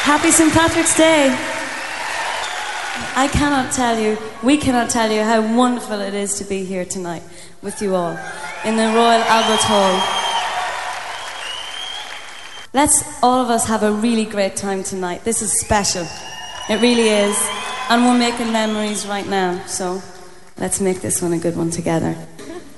Happy St. Patrick's Day. I cannot tell you, we cannot tell you how wonderful it is to be here tonight with you all in the Royal Albert Hall. Let's all of us have a really great time tonight. This is special. It really is. And we're making memories right now, so let's make this one a good one together.